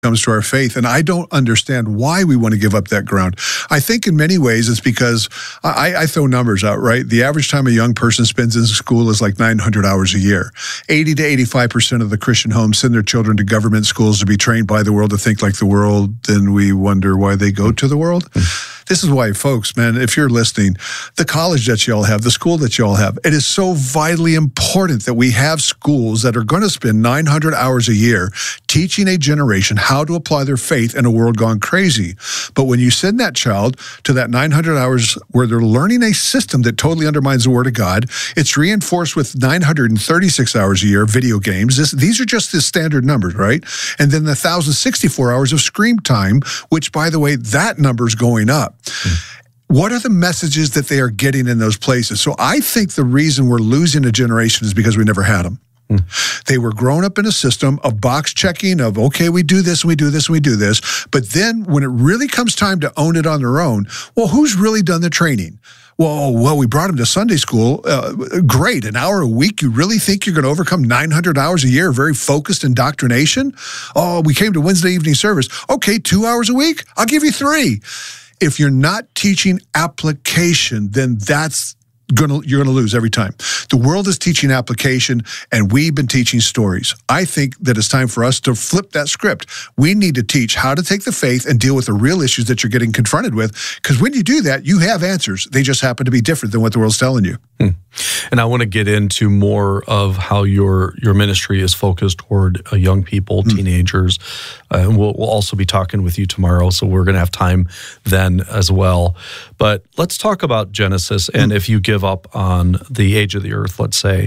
comes to our faith. And I don't understand why we want to give up that ground. I think in many ways it's because I throw numbers out, right? The average time a young person spends in school is like 900 hours a year. 80 to 85% of the Christian homes send their children to government schools to be trained by the world, to think like the world. Then we wonder why they go to the world. This is why, folks, man, if you're listening, the college that you all have, the school that you all have, it is so vitally important that we have schools that are going to spend 900 hours a year teaching a generation how to apply their faith in a world gone crazy. But when you send that child to that 900 hours where they're learning a system that totally undermines the Word of God, it's reinforced with 936 hours a year of video games. These are just the standard numbers, right? And then the 1,064 hours of screen time, which, by the way, that number's going up. What are the messages that they are getting in those places? So I think the reason we're losing a generation is because we never had them. They were grown up in a system of box checking of, okay, we do this and we do this and we do this. But then when it really comes time to own it on their own, well, who's really done the training? Well, we brought them to Sunday school. Great, an hour a week. You really think you're going to overcome 900 hours a year of very focused indoctrination? Oh, we came to Wednesday evening service. Okay, 2 hours a week? I'll give you 3. If you're not teaching application, then you're going to lose every time. The world is teaching application, and we've been teaching stories. I think that it's time for us to flip that script. We need to teach how to take the faith and deal with the real issues that you're getting confronted with, because when you do that, you have answers. They just happen to be different than what the world's telling you. And I want to get into more of how your ministry is focused toward young people, teenagers. And we'll also be talking with you tomorrow, so we're going to have time then as well. But let's talk about Genesis, and if you give up on the age of the earth, let's say,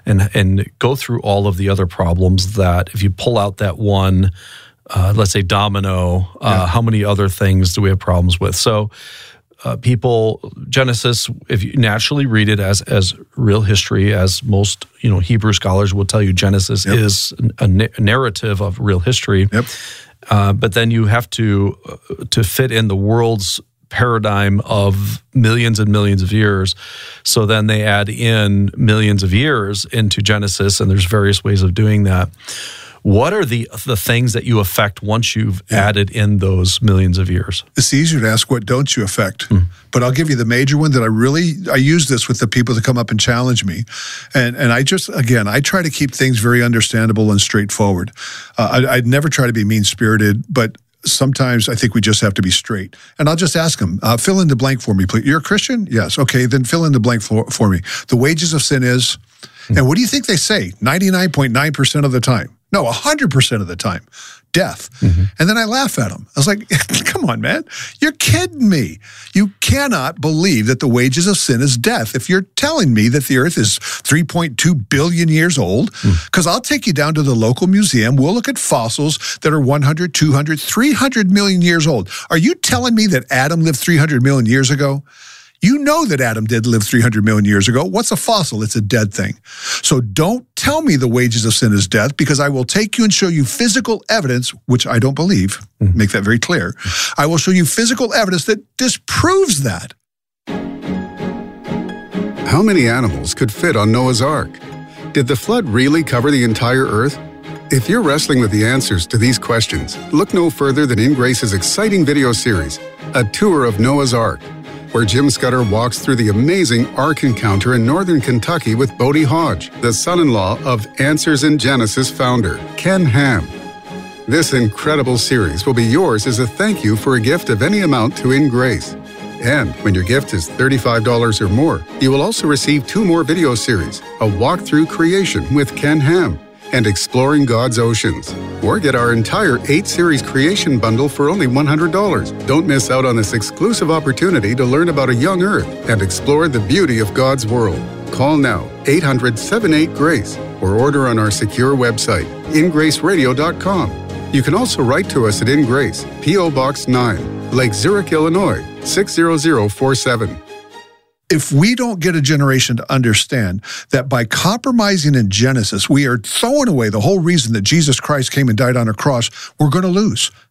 and go through all of the other problems that if you pull out that one, let's say domino, how many other things do we have problems with? So Genesis, if you naturally read it as real history, as most Hebrew scholars will tell you, Genesis is a narrative of real history. But then you have to fit in the world's paradigm of millions and millions of years. So then they add in millions of years into Genesis, and there's various ways of doing that. What are the things that you affect once you've added in those millions of years? It's easier to ask, what don't you affect? But I'll give you the major one that I use this with the people that come up and challenge me. And I try to keep things very understandable and straightforward. I'd never try to be mean-spirited, but sometimes I think we just have to be straight. And I'll just ask them, fill in the blank for me, please. You're a Christian? Yes. Okay, then fill in the blank for me. The wages of sin is, and what do you think they say? 99.9% of the time. No, 100% of the time, death. And then I laugh at them. I was like, come on, man. You're kidding me. You cannot believe that the wages of sin is death. If you're telling me that the earth is 3.2 billion years old, because I'll take you down to the local museum. We'll look at fossils that are 100, 200, 300 million years old. Are you telling me that Adam lived 300 million years ago? You know that Adam did live 300 million years ago. What's a fossil? It's a dead thing. So don't tell me the wages of sin is death, because I will take you and show you physical evidence, which I don't believe. Make that very clear. I will show you physical evidence that disproves that. How many animals could fit on Noah's Ark? Did the flood really cover the entire earth? If you're wrestling with the answers to these questions, look no further than In Grace's exciting video series, A Tour of Noah's Ark, where Jim Scudder walks through the amazing Ark encounter in northern Kentucky with Bodie Hodge, the son-in-law of Answers in Genesis founder, Ken Ham. This incredible series will be yours as a thank you for a gift of any amount to In Grace. And when your gift is $35 or more, you will also receive 2 more video series, A Walk Through Creation with Ken Ham and Exploring God's Oceans. Or get our entire 8-series creation bundle for only $100. Don't miss out on this exclusive opportunity to learn about a young earth and explore the beauty of God's world. Call now, 800-78-GRACE, or order on our secure website, ingraceradio.com. You can also write to us at In Grace, P.O. Box 9, Lake Zurich, Illinois, 60047. If we don't get a generation to understand that by compromising in Genesis, we are throwing away the whole reason that Jesus Christ came and died on a cross, we're going to lose.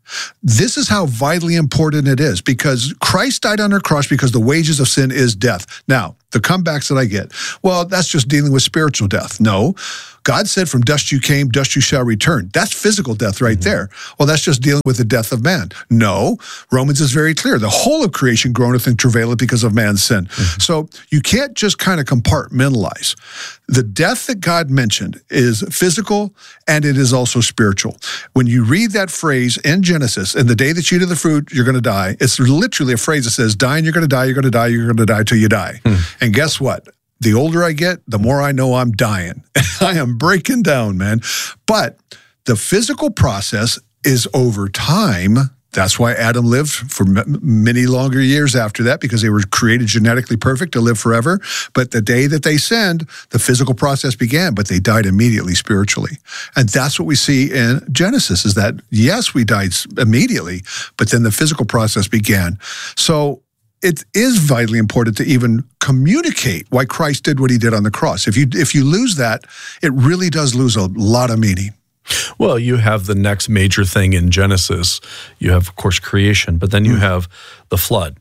This is how vitally important it is, because Christ died on our cross because the wages of sin is death. Now, the comebacks that I get, well, that's just dealing with spiritual death. No, God said, from dust you came, dust you shall return. That's physical death right there. Well, that's just dealing with the death of man. No, Romans is very clear. The whole of creation groaneth and travaileth because of man's sin. So you can't just kind of compartmentalize. The death that God mentioned is physical and it is also spiritual. When you read that phrase in Genesis, in the day that you eat of the fruit, you're going to die, it's literally a phrase that says, die and you're going to die, you're going to die, you're going to die till you die. And guess what? The older I get, the more I know I'm dying. I am breaking down, man. But the physical process is over time. That's why Adam lived for many longer years after that, because they were created genetically perfect to live forever. But the day that they sinned, the physical process began, but they died immediately spiritually. And that's what we see in Genesis, is that, yes, we died immediately, but then the physical process began. So it is vitally important to even communicate why Christ did what he did on the cross. If you lose that, it really does lose a lot of meaning. Well, you have the next major thing in Genesis. You have, of course, creation, but then you have the flood.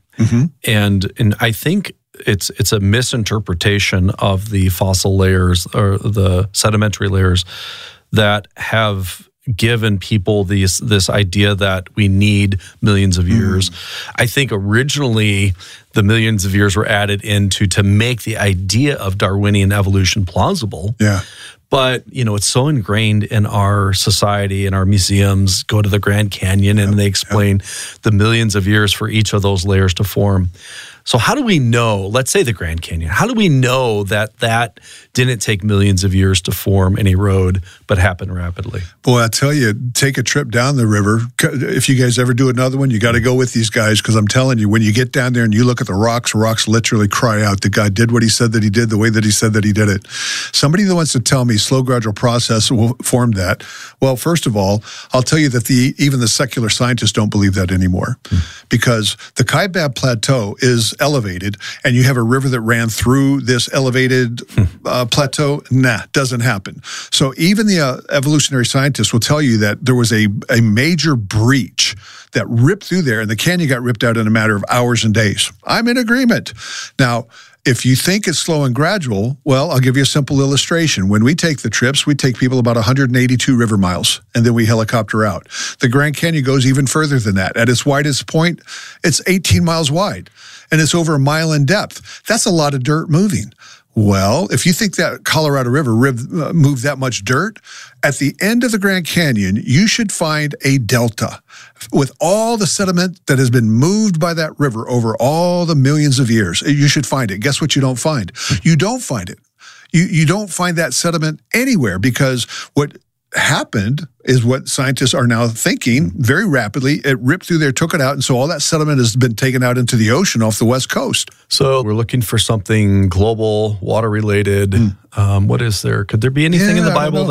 And I think it's a misinterpretation of the fossil layers or the sedimentary layers that have given people this idea that we need millions of years. I think originally the millions of years were added to make the idea of Darwinian evolution plausible. Yeah. But, it's so ingrained in our society, in our museums. Go to the Grand Canyon and they explain the millions of years for each of those layers to form. So how do we know, let's say the Grand Canyon, how do we know that didn't take millions of years to form and erode, but happened rapidly? Boy, I tell you, take a trip down the river. If you guys ever do another one, you got to go with these guys, because I'm telling you, when you get down there and you look at the rocks literally cry out that God did what he said that he did, the way that he said that he did it. Somebody that wants to tell me slow, gradual process will form that. Well, first of all, I'll tell you that even the secular scientists don't believe that anymore, because the Kaibab Plateau is elevated, and you have a river that ran through this elevated plateau. Doesn't happen. So even the evolutionary scientists will tell you that there was a major breach that ripped through there, and the canyon got ripped out in a matter of hours and days. I'm in agreement. Now, if you think it's slow and gradual, well, I'll give you a simple illustration. When we take the trips, we take people about 182 river miles, and then we helicopter out. The Grand Canyon goes even further than that. At its widest point, it's 18 miles wide, and it's over a mile in depth. That's a lot of dirt moving. Well, if you think that Colorado River moved that much dirt, at the end of the Grand Canyon, you should find a delta with all the sediment that has been moved by that river over all the millions of years. You should find it. Guess what you don't find? You don't find it. You don't find that sediment anywhere, because what happened is what scientists are now thinking very rapidly. It ripped through there, took it out, and so all that sediment has been taken out into the ocean off the West Coast. So we're looking for something global, water-related. What is there? Could there be anything in the Bible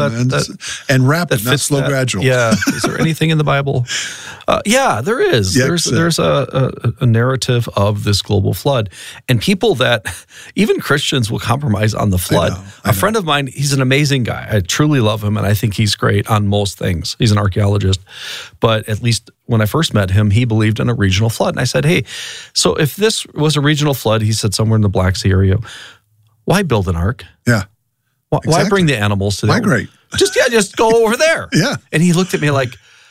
and rapid, not slow, gradual? Yeah. Is there anything in the Bible? Yeah, there is. Yeah, there's a narrative of this global flood, and people that even Christians will compromise on the flood. I know. A friend of mine, he's an amazing guy. I truly love him, and I think he's great on most things. He's an archaeologist, but at least when I first met him, he believed in a regional flood. And I said, hey, so if this was a regional flood, he said somewhere in the Black Sea area, why build an ark? Yeah. Why bring the animals to migrate? Just go over there. Yeah. And he looked at me like,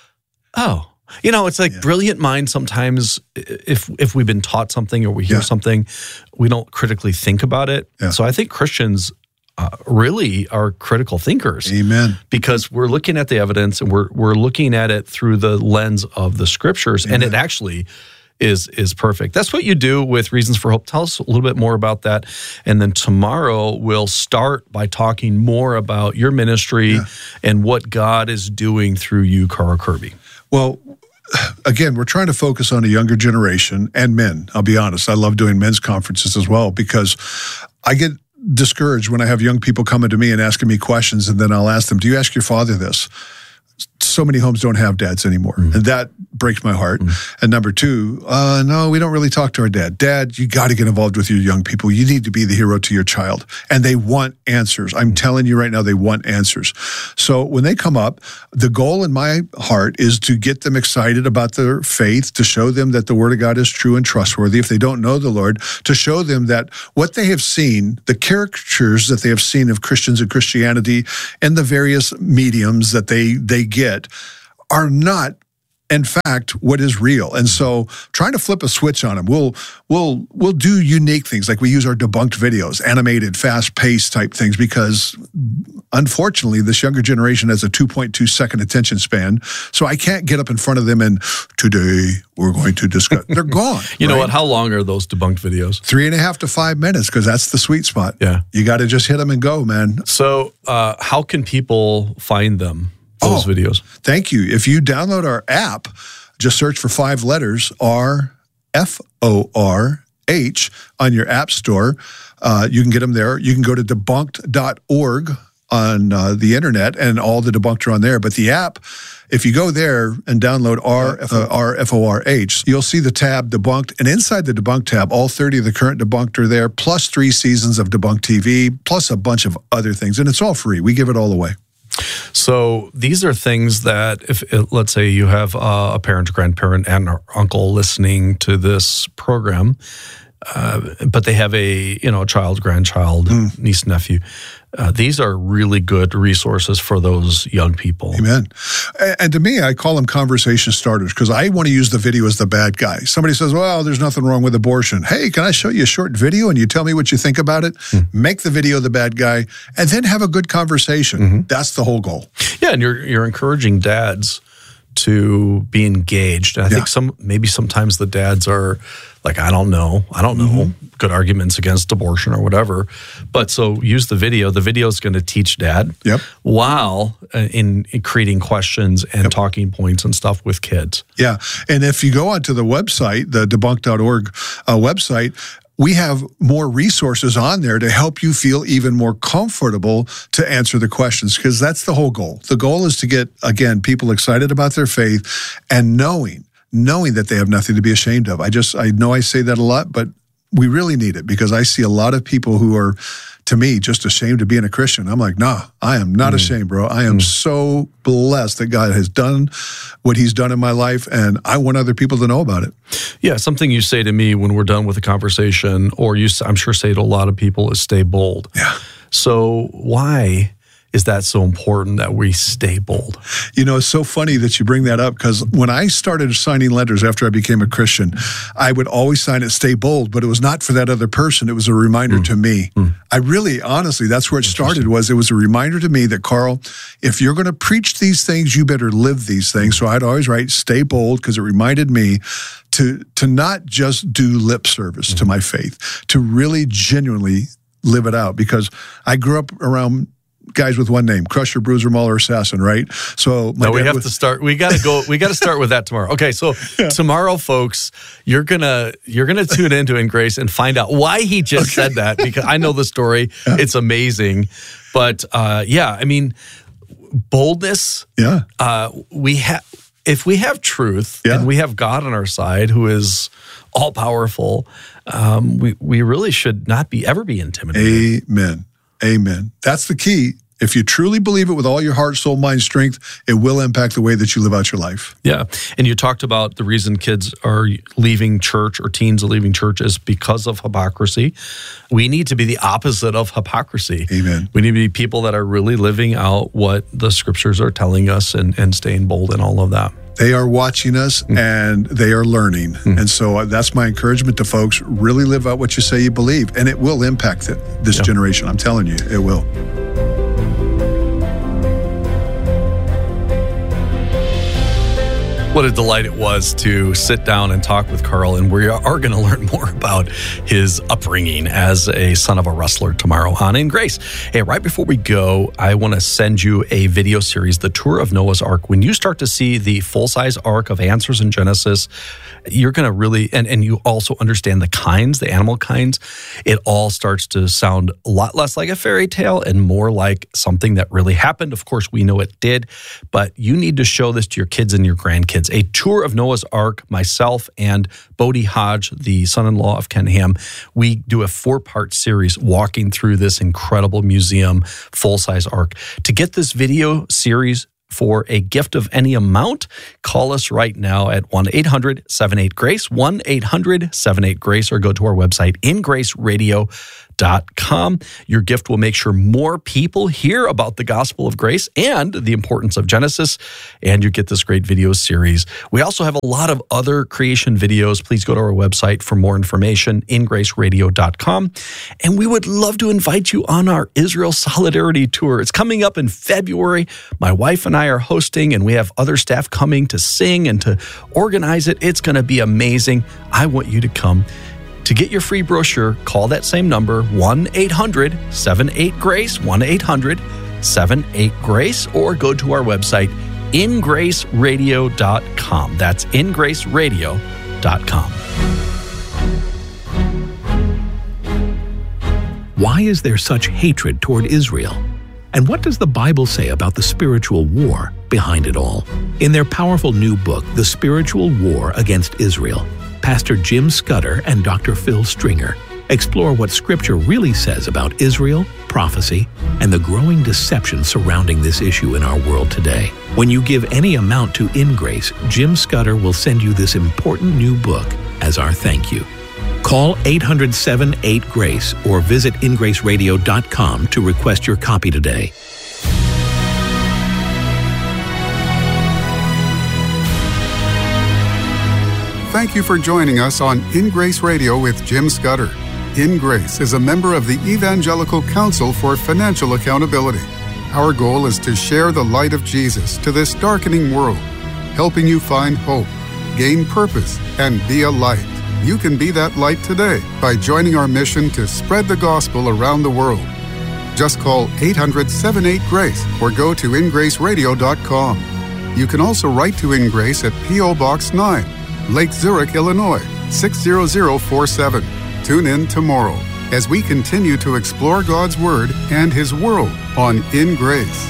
oh, it's like brilliant minds. Sometimes if we've been taught something or we hear something, we don't critically think about it. Yeah. So I think Christians really are critical thinkers. Amen. Because we're looking at the evidence and we're looking at it through the lens of the scriptures. Amen. And it actually is perfect. That's what you do with Reasons for Hope. Tell us a little bit more about that. And then tomorrow we'll start by talking more about your ministry and what God is doing through you, Carl Kirby. Well, again, we're trying to focus on a younger generation and men. I'll be honest. I love doing men's conferences as well, because I get discouraged when I have young people coming to me and asking me questions, and then I'll ask them, do you ask your father this? So many homes don't have dads anymore. And that breaks my heart. And number two, no, we don't really talk to our dad. Dad, you got to get involved with your young people. You need to be the hero to your child. And they want answers. I'm telling you right now, they want answers. So when they come up, the goal in my heart is to get them excited about their faith, to show them that the Word of God is true and trustworthy. If they don't know the Lord, to show them that what they have seen, the caricatures that they have seen of Christians and Christianity and the various mediums that they get are not, in fact, what is real. And so trying to flip a switch on them, we'll do unique things, like we use our debunked videos, animated, fast-paced type things, because unfortunately, this younger generation has a 2.2 second attention span. So I can't get up in front of them and today we're going to discuss. They're gone. You know what? How long are those debunked videos? 3.5 to 5 minutes, because that's the sweet spot. Yeah. You got to just hit them and go, man. So how can people find them? Those videos. Thank you. If you download our app, just search for 5 letters, RFORH on your app store. You can get them there. You can go to debunked.org on the internet, and all the debunked are on there. But the app, if you go there and download RFORH, you'll see the tab Debunked. And inside the Debunked tab, all 30 of the current Debunked are there, plus 3 seasons of Debunked TV, plus a bunch of other things. And it's all free. We give it all away. So these are things that if, let's say you have a parent, grandparent, aunt, or uncle listening to this program, but they have a child, grandchild, niece, nephew. These are really good resources for those young people. Amen. And to me, I call them conversation starters, because I want to use the video as the bad guy. Somebody says, well, there's nothing wrong with abortion. Hey, can I show you a short video and you tell me what you think about it? Make the video the bad guy, and then have a good conversation. That's the whole goal. Yeah, and you're encouraging dads to be engaged. And I think sometimes the dads are like, I don't know, good arguments against abortion or whatever. But so use the video. The video is going to teach dad while in creating questions and talking points and stuff with kids. Yeah. And if you go onto the website, the debunked.org website, we have more resources on there to help you feel even more comfortable to answer the questions, because that's the whole goal. The goal is to get, again, people excited about their faith and knowing that they have nothing to be ashamed of. I know I say that a lot, but we really need it, because I see a lot of people who are, to me, just ashamed of being a Christian. I'm like, nah, I am not ashamed, bro. I am so blessed that God has done what he's done in my life, and I want other people to know about it. Yeah, something you say to me when we're done with the conversation, or I'm sure say to a lot of people, is stay bold. Yeah. So why is that so important that we stay bold? It's so funny that you bring that up, because when I started signing letters after I became a Christian, I would always sign it stay bold, but it was not for that other person. It was a reminder to me. I really, honestly, that's where it started. It was a reminder to me that, Carl, if you're going to preach these things, you better live these things. So I'd always write stay bold, because it reminded me to not just do lip service to my faith, to really genuinely live it out, because I grew up around guys with one name: Crusher, Bruiser, Mauler, Assassin, right? So we have to start. We got to start with that tomorrow. Okay, so tomorrow, folks, you're gonna tune into In Grace and find out why he just said that, because I know the story. Yeah. It's amazing, but I mean, boldness. Yeah, if we have truth and we have God on our side, who is all powerful, we really should not ever be intimidated. Amen. Amen. That's the key. If you truly believe it with all your heart, soul, mind, strength, it will impact the way that you live out your life. Yeah. And you talked about the reason kids are leaving church, or teens are leaving church, is because of hypocrisy. We need to be the opposite of hypocrisy. Amen. We need to be people that are really living out what the scriptures are telling us and staying bold and all of that. They are watching us and they are learning. And so that's my encouragement to folks. Really live out what you say you believe, and it will impact this generation. I'm telling you, it will. What a delight it was to sit down and talk with Carl, and we are going to learn more about his upbringing as a son of a wrestler tomorrow on In Grace. Hey, right before we go, I want to send you a video series, The Tour of Noah's Ark. When you start to see the full-size Ark of answers in Genesis, you're going to really, and you also understand the animal kinds, it all starts to sound a lot less like a fairy tale and more like something that really happened. Of course, we know it did, but you need to show this to your kids and your grandkids. tickets. A tour of Noah's Ark, myself and Bodie Hodge, the son-in-law of Ken Ham, we do a 4-part series walking through this incredible museum, full-size Ark. To get this video series for a gift of any amount, call us right now at 1-800-78-GRACE, 1-800-78-GRACE, or go to our website, ingraceradio.com. Your gift will make sure more people hear about the gospel of grace and the importance of Genesis, and you get this great video series. We also have a lot of other creation videos. Please go to our website for more information, ingraceradio.com. And we would love to invite you on our Israel Solidarity Tour. It's coming up in February. My wife and I are hosting, and we have other staff coming to sing and to organize it. It's going to be amazing. I want you to come. To get your free brochure, call that same number, 1-800-78-GRACE, 1-800-78-GRACE, or go to our website, ingraceradio.com. That's ingraceradio.com. Why is there such hatred toward Israel? And what does the Bible say about the spiritual war behind it all? In their powerful new book, The Spiritual War Against Israel, Pastor Jim Scudder and Dr. Phil Stringer explore what Scripture really says about Israel, prophecy, and the growing deception surrounding this issue in our world today. When you give any amount to InGrace, Jim Scudder will send you this important new book as our thank you. Call 800-78-GRACE or visit ingraceradio.com to request your copy today. Thank you for joining us on In Grace Radio with Jim Scudder. In Grace is a member of the Evangelical Council for Financial Accountability. Our goal is to share the light of Jesus to this darkening world, helping you find hope, gain purpose, and be a light. You can be that light today by joining our mission to spread the gospel around the world. Just call 800-78-GRACE or go to ingraceradio.com. You can also write to In Grace at P.O. Box 9, Lake Zurich, Illinois, 60047. Tune in tomorrow as we continue to explore God's Word and His world on In Grace.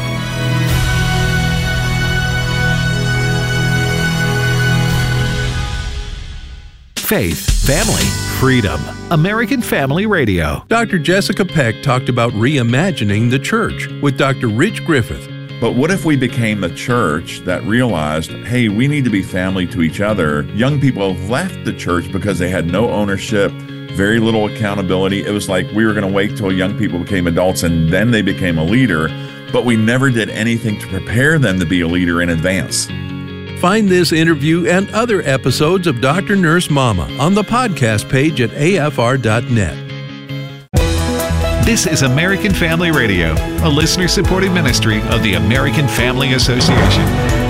Faith, family, freedom. American Family Radio. Dr. Jessica Peck talked about reimagining the church with Dr. Rich Griffith. But what if we became the church that realized, hey, we need to be family to each other? Young people left the church because they had no ownership, very little accountability. It was like we were going to wait till young people became adults and then they became a leader, but we never did anything to prepare them to be a leader in advance. Find this interview and other episodes of Dr. Nurse Mama on the podcast page at afr.net. This is American Family Radio, a listener-supported ministry of the American Family Association.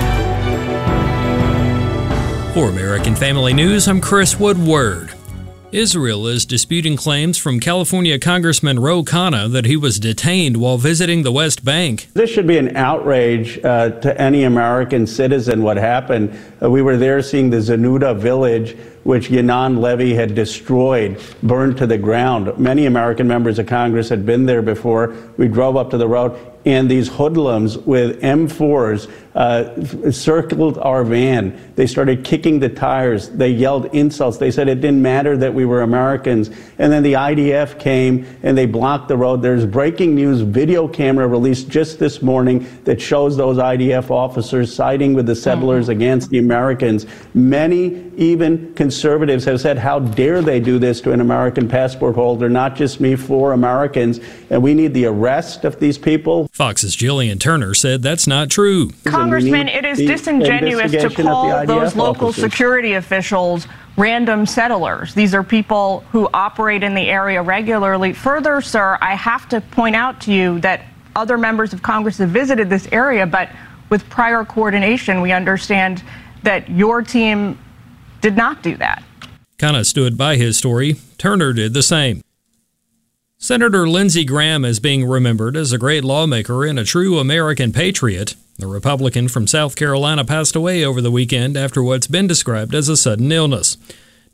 For American Family News, I'm Chris Woodward. Israel is disputing claims from California Congressman Ro Khanna that he was detained while visiting the West Bank. This should be an outrage to any American citizen what happened. We were there seeing the Zenuda village, which Yonah Levy had destroyed, burned to the ground. Many American members of Congress had been there before. We drove up to the road, and these hoodlums with M4s circled our van. They started kicking the tires. They yelled insults. They said it didn't matter that we were Americans. And then the IDF came and they blocked the road. There's breaking news video camera released just this morning that shows those IDF officers siding with the settlers against the Americans. Many, even conservatives, have said, how dare they do this to an American passport holder, not just me, 4 Americans. And we need the arrest of these people. Fox's Jillian Turner said that's not true. Congressman, it is disingenuous to call those local security officials random settlers. These are people who operate in the area regularly. Further, sir, I have to point out to you that other members of Congress have visited this area, but with prior coordination, we understand that your team did not do that. Khanna stood by his story. Turner did the same. Senator Lindsey Graham is being remembered as a great lawmaker and a true American patriot. The Republican from South Carolina passed away over the weekend after what's been described as a sudden illness.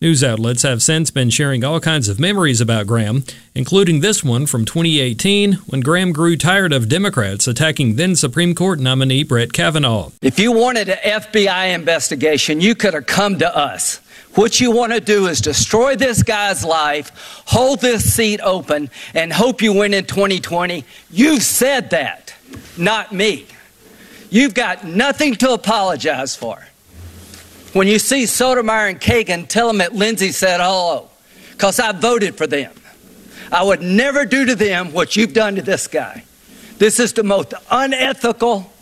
News outlets have since been sharing all kinds of memories about Graham, including this one from 2018 when Graham grew tired of Democrats attacking then Supreme Court nominee Brett Kavanaugh. If you wanted an FBI investigation, you could have come to us. What you want to do is destroy this guy's life, hold this seat open, and hope you win in 2020. You've said that, not me. You've got nothing to apologize for. When you see Sotomayor and Kagan, tell them that Lindsey said hello, because I voted for them. I would never do to them what you've done to this guy. This is the most unethical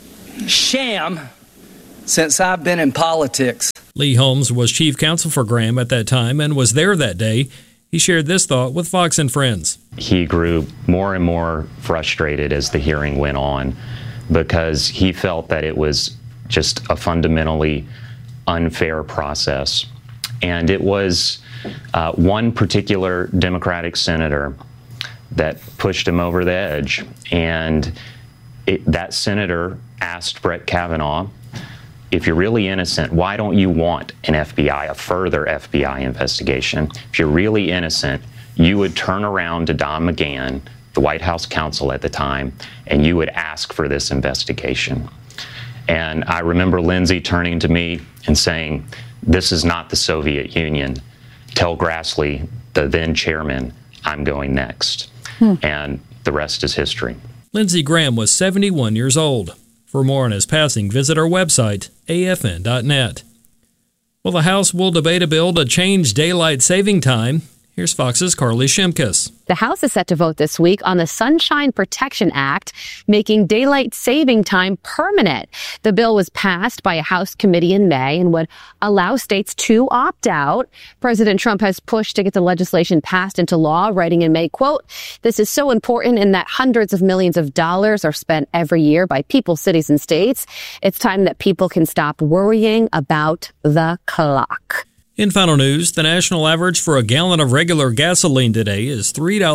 sham since I've been in politics. Lee Holmes was chief counsel for Graham at that time and was there that day. He shared this thought with Fox and Friends. He grew more and more frustrated as the hearing went on because he felt that it was just a fundamentally unfair process. And it was one particular Democratic senator that pushed him over the edge. And that senator asked Brett Kavanaugh, if you're really innocent, why don't you want a further FBI investigation? If you're really innocent, you would turn around to Don McGahn, the White House counsel at the time, and you would ask for this investigation. And I remember Lindsey turning to me and saying, this is not the Soviet Union. Tell Grassley, the then chairman, I'm going next. And the rest is history. Lindsey Graham was 71 years old. For more on his passing, visit our website, afn.net. Well, the House will debate a bill to change daylight saving time. Here's Fox's Carly Shimkus. The House is set to vote this week on the Sunshine Protection Act, making daylight saving time permanent. The bill was passed by a House committee in May and would allow states to opt out. President Trump has pushed to get the legislation passed into law, writing in May, quote, "This is so important in that hundreds of millions of dollars are spent every year by people, cities, and states. It's time that people can stop worrying about the clock." In final news, the national average for a gallon of regular gasoline today is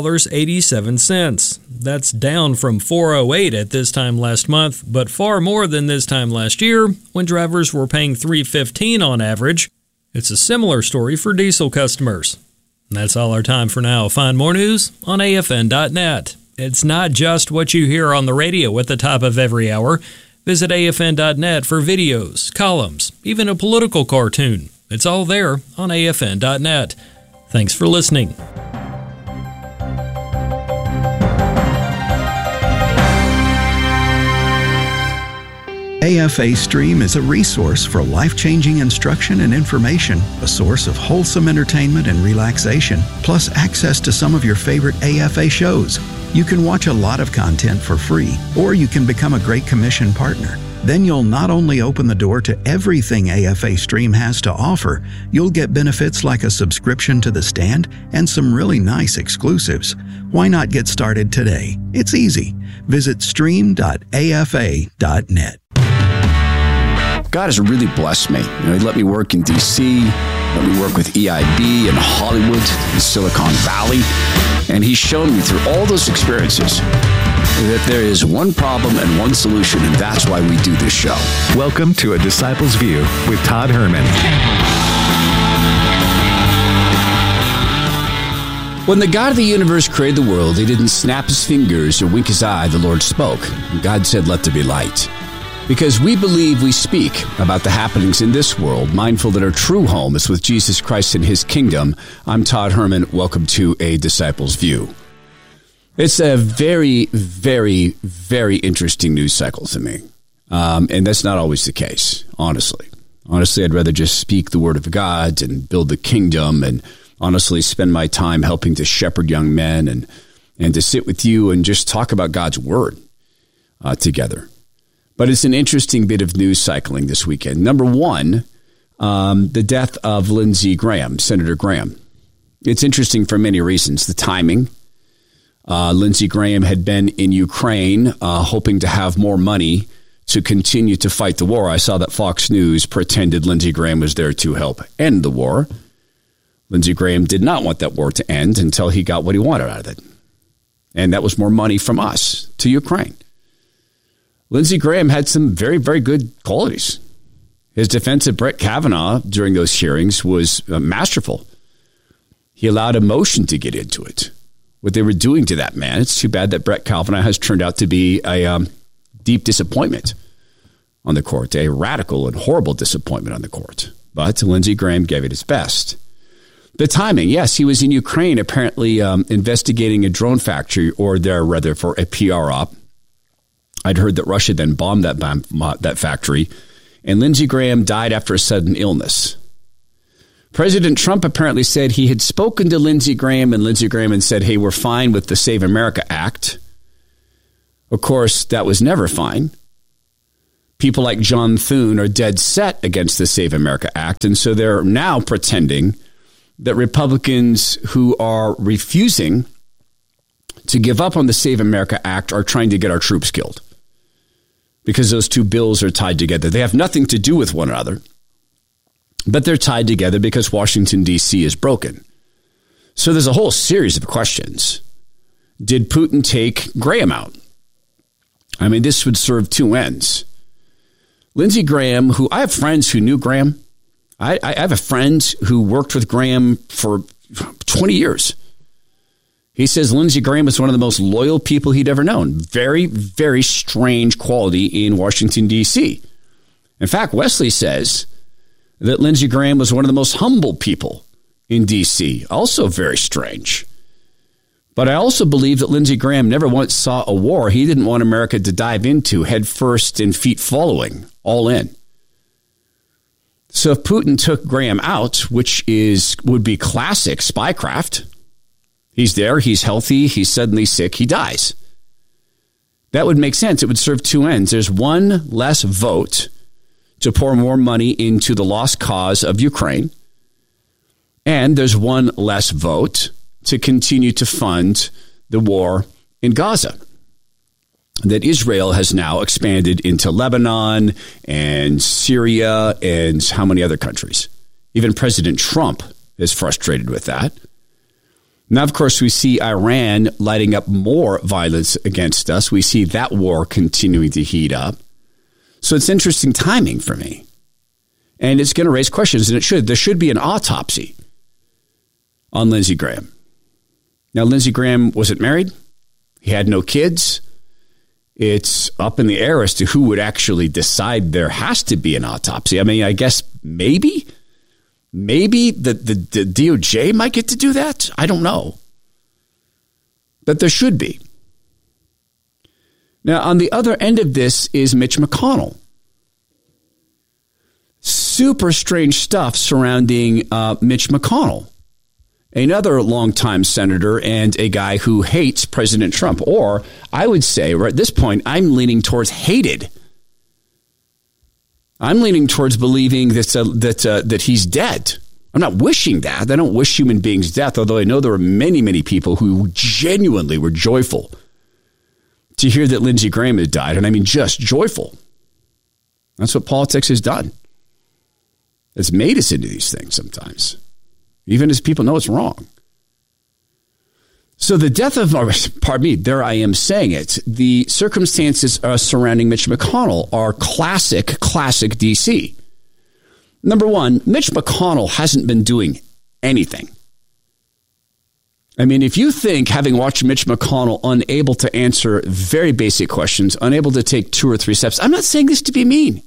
$3.87. That's down from $4.08 at this time last month, but far more than this time last year when drivers were paying $3.15 on average. It's a similar story for diesel customers. And that's all our time for now. Find more news on afn.net. It's not just what you hear on the radio at the top of every hour. Visit afn.net for videos, columns, even a political cartoon. It's all there on afn.net. Thanks for listening. AFA Stream is a resource for life-changing instruction and information, a source of wholesome entertainment and relaxation, plus access to some of your favorite AFA shows. You can watch a lot of content for free, or you can become a Great Commission partner. Then you'll not only open the door to everything AFA Stream has to offer, you'll get benefits like a subscription to The Stand and some really nice exclusives. Why not get started today? It's easy. Visit stream.afa.net. God has really blessed me. He let me work in D.C., let me work with EIB in Hollywood, in Silicon Valley, and He's shown me through all those experiences that there is one problem and one solution, and that's why we do this show. Welcome to A Disciple's View with Todd Herman. When the God of the universe created the world, He didn't snap His fingers or wink His eye. The Lord spoke. God said, "Let there be light." Because we believe we speak about the happenings in this world, mindful that our true home is with Jesus Christ and His kingdom. I'm Todd Herman. Welcome to A Disciple's View. It's a very, very, very interesting news cycle to me. And that's not always the case, honestly. Honestly, I'd rather just speak the word of God and build the kingdom and honestly spend my time helping to shepherd young men and to sit with you and just talk about God's word together. But it's an interesting bit of news cycling this weekend. Number one, the death of Lindsey Graham, Senator Graham. It's interesting for many reasons. The timing. Lindsey Graham had been in Ukraine hoping to have more money to continue to fight the war. I saw that Fox News pretended Lindsey Graham was there to help end the war. Lindsey Graham did not want that war to end until he got what he wanted out of it. And that was more money from us to Ukraine. Lindsey Graham had some very, very good qualities. His defense of Brett Kavanaugh during those hearings was masterful. He allowed emotion to get into it. What they were doing to that man. It's too bad that Brett Kavanaugh has turned out to be a deep disappointment on the court, a radical and horrible disappointment on the court. But Lindsey Graham gave it his best. The timing, yes, he was in Ukraine apparently investigating a drone factory, or there rather for a PR op. I'd heard that Russia then bombed that factory, and Lindsey Graham died after a sudden illness. President Trump apparently said he had spoken to Lindsey Graham, and Lindsey Graham had said, hey, we're fine with the Save America Act. Of course, that was never fine. People like John Thune are dead set against the Save America Act, and so they're now pretending that Republicans who are refusing to give up on the Save America Act are trying to get our troops killed, because those two bills are tied together. They have nothing to do with one another, but they're tied together because Washington, D.C. is broken. So there's a whole series of questions. Did Putin take Graham out? I mean, this would serve two ends. Lindsey Graham, who I have friends who knew Graham. I have a friend who worked with Graham for 20 years. He says Lindsey Graham is one of the most loyal people he'd ever known. Very, very strange quality in Washington, D.C. In fact, Wesley says that Lindsey Graham was one of the most humble people in D.C. Also very strange. But I also believe that Lindsey Graham never once saw a war he didn't want America to dive into head first and feet following, all in. So if Putin took Graham out, which would be classic spycraft, he's there, he's healthy, he's suddenly sick, he dies. That would make sense. It would serve two ends. There's one less vote to pour more money into the lost cause of Ukraine, and there's one less vote to continue to fund the war in Gaza that Israel has now expanded into Lebanon and Syria and how many other countries. Even President Trump is frustrated with that. Now, of course, we see Iran lighting up more violence against us. We see that war continuing to heat up. So it's interesting timing for me. And it's going to raise questions, and it should. There should be an autopsy on Lindsey Graham. Now, Lindsey Graham wasn't married. He had no kids. It's up in the air as to who would actually decide there has to be an autopsy. I mean, I guess maybe the DOJ might get to do that. I don't know. But there should be. Now, on the other end of this is Mitch McConnell. Super strange stuff surrounding Mitch McConnell, another longtime senator and a guy who hates President Trump. Or I would say, right at this point, I'm leaning towards hated. I'm leaning towards believing that he's dead. I'm not wishing that. I don't wish human beings death, although I know there are many, many people who genuinely were joyful to hear that Lindsey Graham had died. And I mean just joyful. That's what politics has done. It's made us into these things sometimes, even as people know it's wrong. So the death of, pardon me, there I am saying it, the circumstances surrounding Mitch McConnell are classic DC. Number one, Mitch McConnell hasn't been doing anything. I mean, if you think, having watched Mitch McConnell unable to answer very basic questions, unable to take 2 or 3 steps, I'm not saying this to be mean.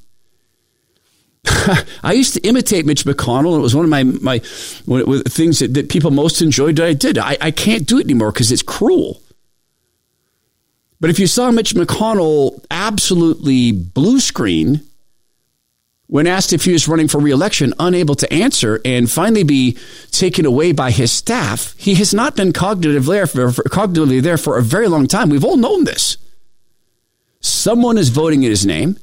I used to imitate Mitch McConnell. It was one of my things that people most enjoyed that I did. I can't do it anymore because it's cruel. But if you saw Mitch McConnell absolutely blue screen when asked if he was running for re-election, unable to answer, and finally be taken away by his staff, he has not been cognitively there for a very long time. We've all known this. Someone is voting in his name.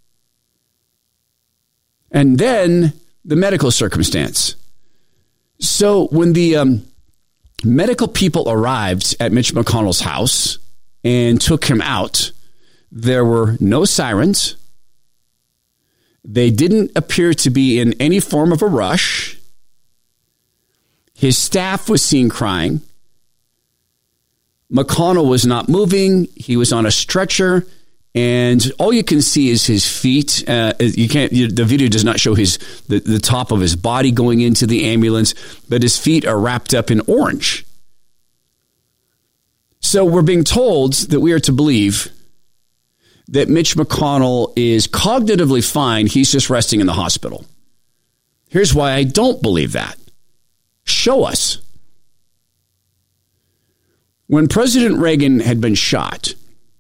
And then the medical circumstance. So when the medical people arrived at Mitch McConnell's house and took him out, there were no sirens. They didn't appear to be in any form of a rush. His staff was seen crying. McConnell was not moving. He was on a stretcher. And all you can see is his feet. The video does not show the top of his body going into the ambulance, but his feet are wrapped up in orange. So we're being told that we are to believe that Mitch McConnell is cognitively fine. He's just resting in the hospital. Here's why I don't believe that. Show us. When President Reagan had been shot,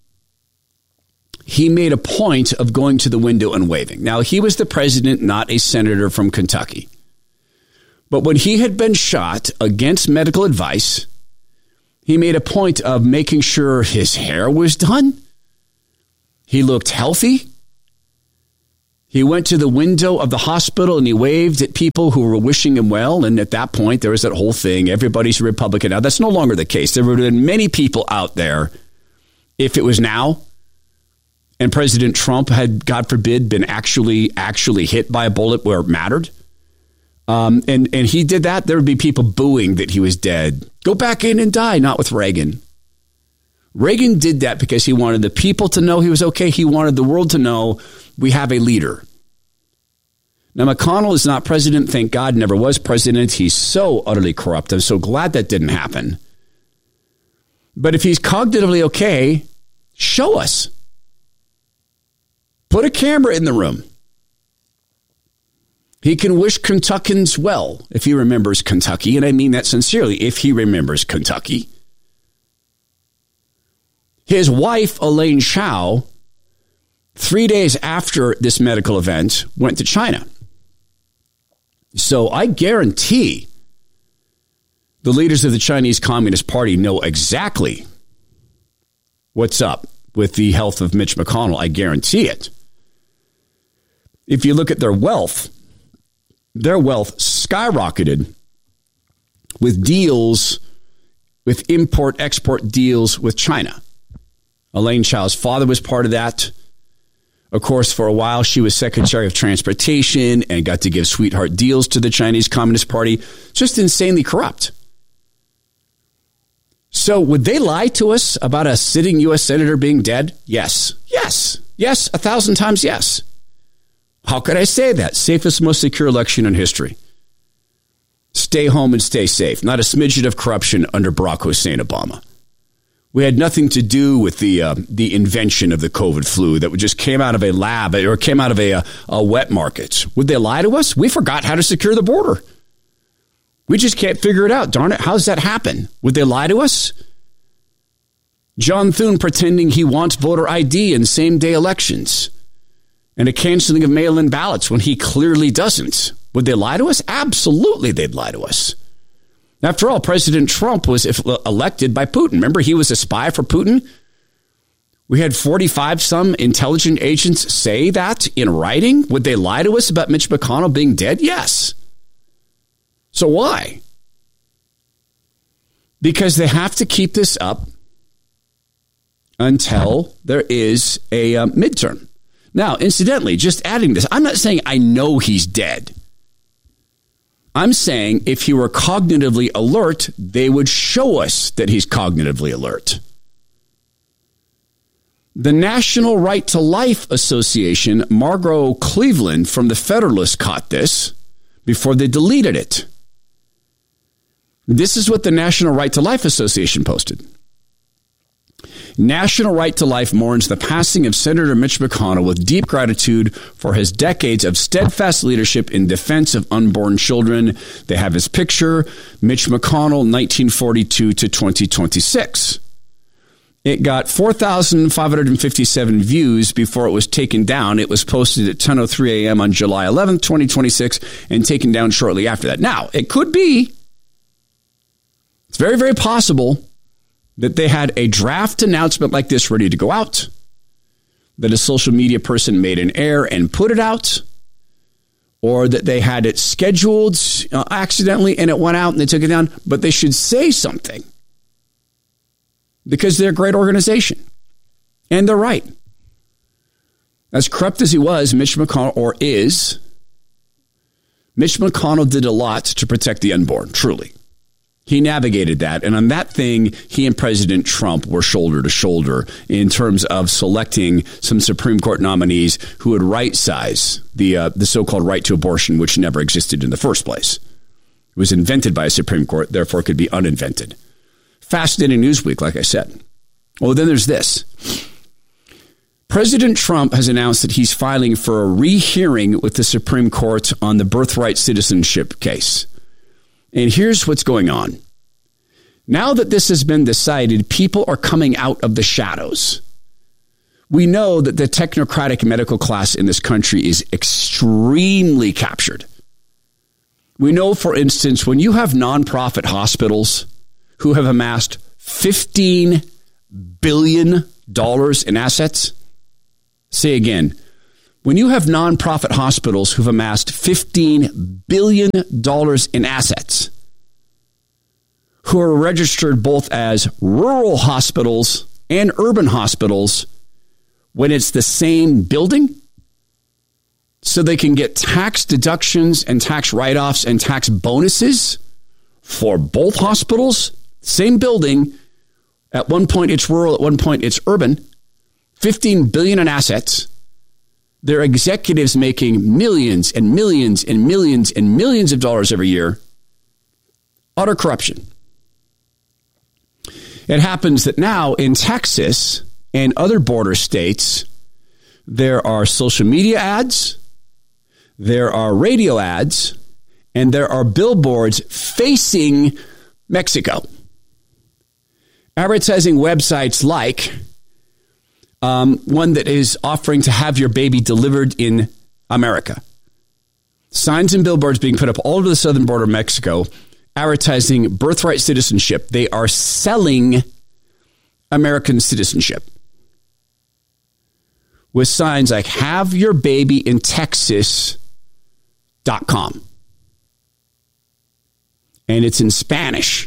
he made a point of going to the window and waving. Now, he was the president, not a senator from Kentucky. But when he had been shot against medical advice, he made a point of making sure his hair was done. He looked healthy. He went to the window of the hospital and he waved at people who were wishing him well. And at that point, there was that whole thing. Everybody's a Republican now. That's no longer the case. There would have been many people out there, if it was now, and President Trump had, God forbid, been actually hit by a bullet where it mattered. And he did that. There would be people booing that he was dead. Go back in and die, not with Reagan. Reagan did that because he wanted the people to know he was okay. He wanted the world to know we have a leader. Now, McConnell is not president. Thank God, never was president. He's so utterly corrupt. I'm so glad that didn't happen. But if he's cognitively okay, show us. Put a camera in the room. He can wish Kentuckians well if he remembers Kentucky, and I mean that sincerely, if he remembers Kentucky. His wife, Elaine Chao, 3 days after this medical event, went to China. So I guarantee the leaders of the Chinese Communist Party know exactly what's up with the health of Mitch McConnell. I guarantee it. If you look at their wealth skyrocketed with deals, with import-export deals with China. Elaine Chao's father was part of that. Of course, for a while, she was Secretary of Transportation and got to give sweetheart deals to the Chinese Communist Party. Just insanely corrupt. So would they lie to us about a sitting U.S. Senator being dead? Yes. Yes. Yes. 1,000 times yes. How could I say that? Safest, most secure election in history. Stay home and stay safe. Not a smidgen of corruption under Barack Hussein Obama. We had nothing to do with the invention of the COVID flu that just came out of a lab or came out of a wet market. Would they lie to us? We forgot how to secure the border. We just can't figure it out. Darn it. How does that happen? Would they lie to us? John Thune pretending he wants voter ID in same-day elections and a canceling of mail-in ballots when he clearly doesn't. Would they lie to us? Absolutely, they'd lie to us. After all, President Trump was elected by Putin. Remember, he was a spy for Putin? We had 45-some intelligence agents say that in writing. Would they lie to us about Mitch McConnell being dead? Yes. So why? Because they have to keep this up until there is a midterm. Now, incidentally, just adding this, I'm not saying I know he's dead. I'm saying if he were cognitively alert, they would show us that he's cognitively alert. The National Right to Life Association, Margot Cleveland from the Federalist caught this before they deleted it. This is what the National Right to Life Association posted. National Right to Life mourns the passing of Senator Mitch McConnell with deep gratitude for his decades of steadfast leadership in defense of unborn children. They have his picture, Mitch McConnell, 1942 to 2026. It got 4,557 views before it was taken down. It was posted at 10:03 a.m. on July 11th, 2026, and taken down shortly after that. Now, it could be, it's very, very possible that they had a draft announcement like this ready to go out, that a social media person made an error and put it out, or that they had it scheduled accidentally and it went out and they took it down. But they should say something because they're a great organization and they're right. As corrupt as he was, Mitch McConnell, or is, Mitch McConnell did a lot to protect the unborn, truly. He navigated that. And on that thing, he and President Trump were shoulder to shoulder in terms of selecting some Supreme Court nominees who would right-size the so-called right to abortion, which never existed in the first place. It was invented by a Supreme Court, therefore it could be uninvented. Fascinating news week, like I said. Well, then there's this. President Trump has announced that he's filing for a rehearing with the Supreme Court on the birthright citizenship case. And here's what's going on. Now that this has been decided, people are coming out of the shadows. We know that the technocratic medical class in this country is extremely captured. We know, for instance, when you have nonprofit hospitals who have amassed $15 billion in assets, say again, when you have nonprofit hospitals who've amassed $15 billion in assets, who are registered both as rural hospitals and urban hospitals when it's the same building, so they can get tax deductions and tax write-offs and tax bonuses for both hospitals, same building. At one point it's rural, at one point it's urban. $15 billion in assets. Their executives making millions and millions and millions and millions of dollars every year. Utter corruption. It happens that now in Texas and other border states, there are social media ads, there are radio ads, and there are billboards facing Mexico. Advertising websites like one that is offering to have your baby delivered in America. Signs and billboards being put up all over the southern border of Mexico, advertising birthright citizenship. They are selling American citizenship with signs like have your baby in Texas.com. And it's in Spanish.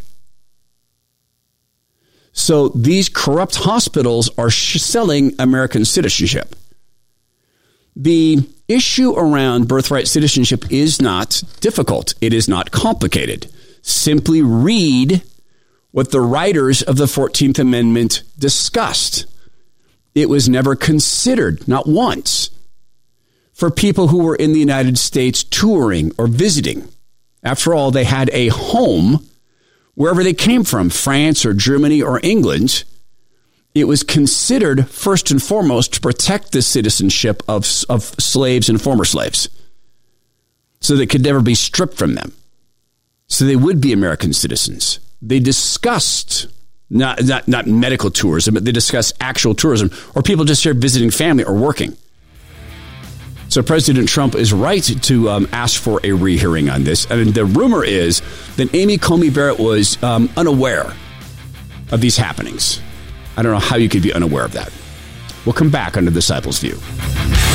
So these corrupt hospitals are selling American citizenship. The issue around birthright citizenship is not difficult. It is not complicated. Simply read what the writers of the 14th Amendment discussed. It was never considered, not once, for people who were in the United States touring or visiting. After all, they had a home wherever they came from, France or Germany or England. It was considered first and foremost to protect the citizenship of slaves and former slaves so that it could never be stripped from them. So they would be American citizens. They discussed not medical tourism, but they discussed actual tourism or people just here visiting family or working. So President Trump is right to ask for a rehearing on this. And the rumor is that Amy Coney Barrett was unaware of these happenings. I don't know how you could be unaware of that. We'll come back on The Disciples' View.